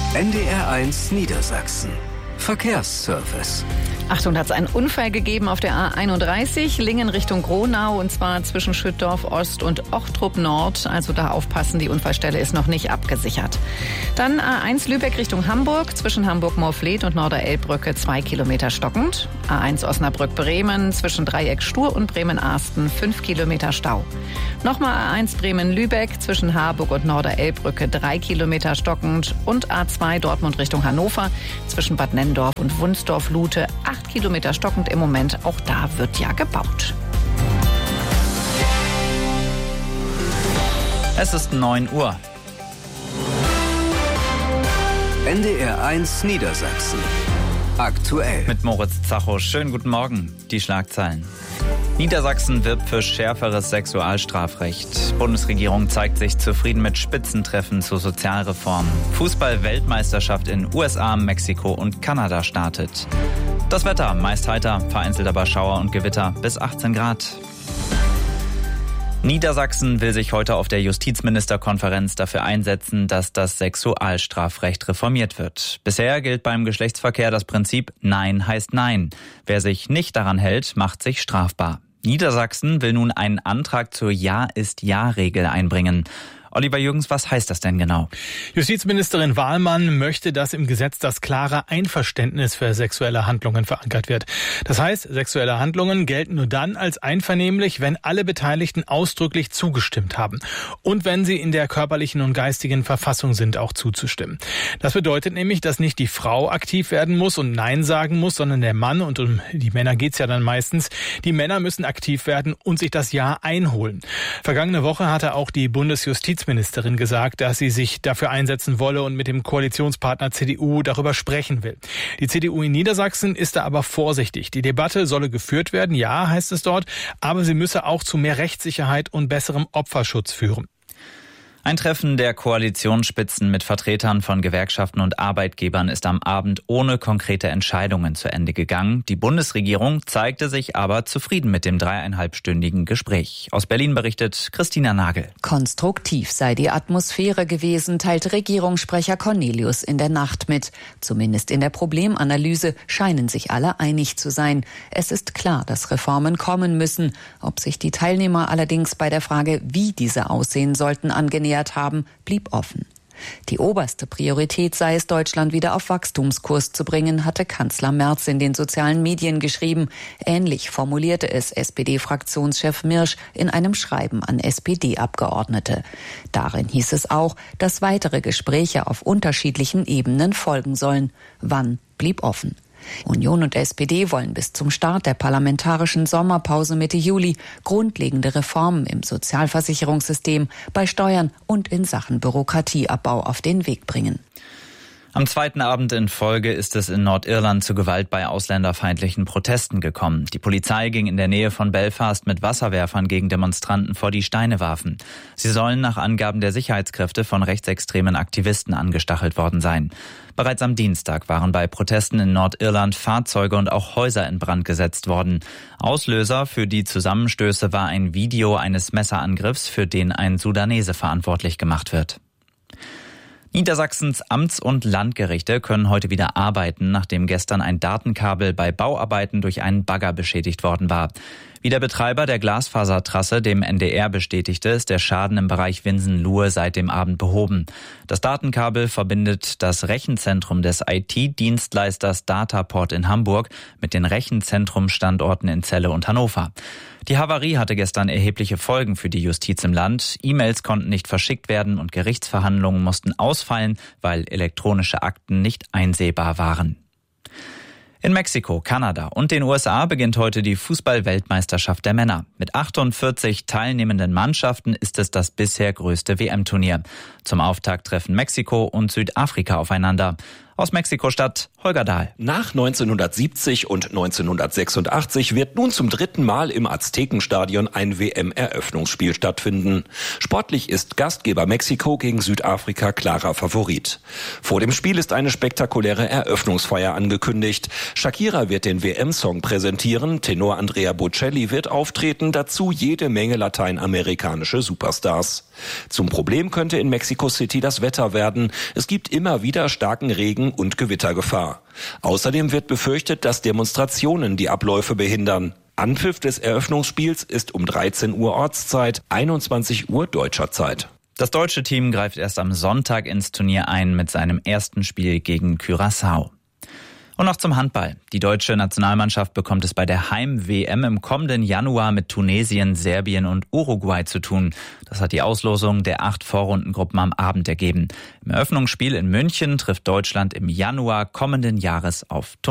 NDR1 Niedersachsen. Verkehrsservice. Achtung, hat es einen Unfall gegeben auf der A31, Lingen Richtung Gronau, und zwar zwischen Schüttdorf Ost und Ochtrup Nord. Also da aufpassen, die Unfallstelle ist noch nicht abgesichert. Dann A1 Lübeck Richtung Hamburg, zwischen Hamburg-Morfleet und Norderelbbrücke 2 Kilometer stockend. A1 Osnabrück-Bremen, zwischen Dreieck Stur und Bremen-Arsten 5 Kilometer Stau. Nochmal A1 Bremen-Lübeck, zwischen Harburg und Norderelbbrücke 3 Kilometer stockend. Und A2 Dortmund Richtung Hannover, zwischen Bad Nennendorf und Wunsdorf-Lute 8 Kilometer stockend im Moment. Auch da wird ja gebaut. Es ist 9 Uhr. NDR1 Niedersachsen. Aktuell. Mit Moritz Zacho. Schönen guten Morgen. Die Schlagzeilen. Niedersachsen wirbt für schärferes Sexualstrafrecht. Bundesregierung zeigt sich zufrieden mit Spitzentreffen zur Sozialreform. Fußball-Weltmeisterschaft in USA, Mexiko und Kanada startet. Das Wetter meist heiter, vereinzelt aber Schauer und Gewitter bis 18 Grad. Niedersachsen will sich heute auf der Justizministerkonferenz dafür einsetzen, dass das Sexualstrafrecht reformiert wird. Bisher gilt beim Geschlechtsverkehr das Prinzip Nein heißt Nein. Wer sich nicht daran hält, macht sich strafbar. Niedersachsen will nun einen Antrag zur Ja-ist-Ja-Regel einbringen. Oliver Jürgens, was heißt das denn genau? Justizministerin Wahlmann möchte, dass im Gesetz das klare Einverständnis für sexuelle Handlungen verankert wird. Das heißt, sexuelle Handlungen gelten nur dann als einvernehmlich, wenn alle Beteiligten ausdrücklich zugestimmt haben und wenn sie in der körperlichen und geistigen Verfassung sind, auch zuzustimmen. Das bedeutet nämlich, dass nicht die Frau aktiv werden muss und Nein sagen muss, sondern der Mann, und um die Männer geht's ja dann meistens. Die Männer müssen aktiv werden und sich das Ja einholen. Vergangene Woche hatte auch die Bundesjustizministerin gesagt, dass sie sich dafür einsetzen wolle und mit dem Koalitionspartner CDU darüber sprechen will. Die CDU in Niedersachsen ist da aber vorsichtig. Die Debatte solle geführt werden, ja, heißt es dort, aber sie müsse auch zu mehr Rechtssicherheit und besserem Opferschutz führen. Ein Treffen der Koalitionsspitzen mit Vertretern von Gewerkschaften und Arbeitgebern ist am Abend ohne konkrete Entscheidungen zu Ende gegangen. Die Bundesregierung zeigte sich aber zufrieden mit dem 3,5-stündigen Gespräch. Aus Berlin berichtet Christina Nagel. Konstruktiv sei die Atmosphäre gewesen, teilt Regierungssprecher Cornelius in der Nacht mit. Zumindest in der Problemanalyse scheinen sich alle einig zu sein. Es ist klar, dass Reformen kommen müssen. Ob sich die Teilnehmer allerdings bei der Frage, wie diese aussehen sollten, angenähert haben, blieb offen. Die oberste Priorität sei es, Deutschland wieder auf Wachstumskurs zu bringen, hatte Kanzler Merz in den sozialen Medien geschrieben. Ähnlich formulierte es SPD-Fraktionschef Mirsch in einem Schreiben an SPD-Abgeordnete. Darin hieß es auch, dass weitere Gespräche auf unterschiedlichen Ebenen folgen sollen. Wann, blieb offen. Union und SPD wollen bis zum Start der parlamentarischen Sommerpause Mitte Juli grundlegende Reformen im Sozialversicherungssystem, bei Steuern und in Sachen Bürokratieabbau auf den Weg bringen. Am zweiten Abend in Folge ist es in Nordirland zu Gewalt bei ausländerfeindlichen Protesten gekommen. Die Polizei ging in der Nähe von Belfast mit Wasserwerfern gegen Demonstranten vor, die Steine warfen. Sie sollen nach Angaben der Sicherheitskräfte von rechtsextremen Aktivisten angestachelt worden sein. Bereits am Dienstag waren bei Protesten in Nordirland Fahrzeuge und auch Häuser in Brand gesetzt worden. Auslöser für die Zusammenstöße war ein Video eines Messerangriffs, für den ein Sudanese verantwortlich gemacht wird. Niedersachsens Amts- und Landgerichte können heute wieder arbeiten, nachdem gestern ein Datenkabel bei Bauarbeiten durch einen Bagger beschädigt worden war. Wie der Betreiber der Glasfasertrasse dem NDR bestätigte, ist der Schaden im Bereich Winsen-Luhe seit dem Abend behoben. Das Datenkabel verbindet das Rechenzentrum des IT-Dienstleisters Dataport in Hamburg mit den Rechenzentrumstandorten in Celle und Hannover. Die Havarie hatte gestern erhebliche Folgen für die Justiz im Land. E-Mails konnten nicht verschickt werden und Gerichtsverhandlungen mussten ausfallen, weil elektronische Akten nicht einsehbar waren. In Mexiko, Kanada und den USA beginnt heute die Fußball-Weltmeisterschaft der Männer. Mit 48 teilnehmenden Mannschaften ist es das bisher größte WM-Turnier. Zum Auftakt treffen Mexiko und Südafrika aufeinander. Aus Mexiko-Stadt, Holger Dahl. Nach 1970 und 1986 wird nun zum 3. Mal im Aztekenstadion ein WM-Eröffnungsspiel stattfinden. Sportlich ist Gastgeber Mexiko gegen Südafrika klarer Favorit. Vor dem Spiel ist eine spektakuläre Eröffnungsfeier angekündigt. Shakira wird den WM-Song präsentieren, Tenor Andrea Bocelli wird auftreten, dazu jede Menge lateinamerikanische Superstars. Zum Problem könnte in Mexico City das Wetter werden. Es gibt immer wieder starken Regen und Gewittergefahr. Außerdem wird befürchtet, dass Demonstrationen die Abläufe behindern. Anpfiff des Eröffnungsspiels ist um 13 Uhr Ortszeit, 21 Uhr deutscher Zeit. Das deutsche Team greift erst am Sonntag ins Turnier ein mit seinem ersten Spiel gegen Curaçao. Und noch zum Handball. Die deutsche Nationalmannschaft bekommt es bei der Heim-WM im kommenden Januar mit Tunesien, Serbien und Uruguay zu tun. Das hat die Auslosung der 8 Vorrundengruppen am Abend ergeben. Im Eröffnungsspiel in München trifft Deutschland im Januar kommenden Jahres auf Tunesien.